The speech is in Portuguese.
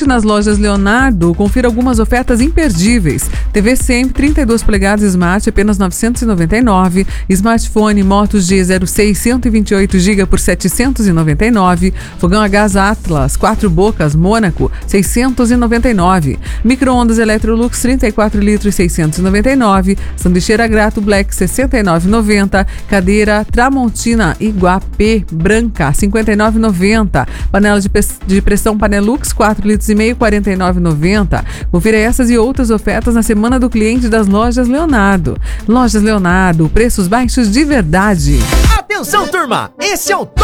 nas lojas Leonardo, confira algumas ofertas imperdíveis. TV sempre 32 polegadas Smart, apenas R$ 999. Smartphone Moto G06 128 GB por R$ 799. Fogão a gás Atlas 4 bocas Mônaco 699. Micro-ondas Electrolux 34 litros 699. Sanduicheira Grato Black 69,90. Cadeira Tramontina Iguapé branca 59,90. Panela de pressão Panelux 4 litros e meio 49,90. Confira essas e outras ofertas na Semana do Cliente das Lojas Leonardo. Lojas Leonardo, preços baixos de verdade. Atenção, turma! Esse é o Top